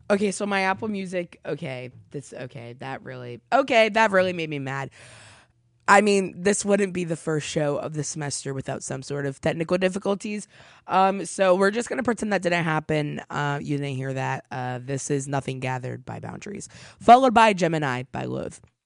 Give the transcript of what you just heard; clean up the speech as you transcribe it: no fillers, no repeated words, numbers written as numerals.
Okay, so my Apple Music, that really made me mad. I mean, this wouldn't be the first show of the semester without some sort of technical difficulties. So we're just gonna pretend that didn't happen. You didn't hear that. This is Nothing Gathered by Boundaries, followed by Gemini by Loathe.